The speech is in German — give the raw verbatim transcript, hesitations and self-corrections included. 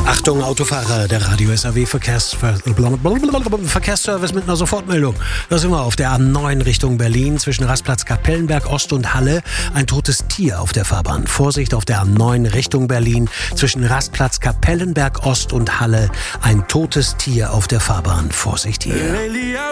Achtung, Autofahrer, der Radio S A W Verkehrs Verkehrsservice mit einer Sofortmeldung. Da sind wir auf der A neun Richtung Berlin zwischen Rastplatz Kapellenberg Ost und Halle. Ein totes Tier auf der Fahrbahn. Vorsicht auf der A neun Richtung Berlin zwischen Rastplatz Kapellenberg Ost und Halle. Ein totes Tier auf der Fahrbahn. Vorsicht hier.